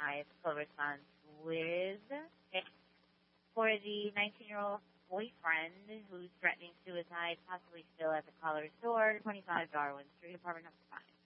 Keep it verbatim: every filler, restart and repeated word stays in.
wife co-responds with okay, for the nineteen-year-old boyfriend who's threatening suicide, possibly still at the caller's door, twenty-five Darwin Street, apartment number five.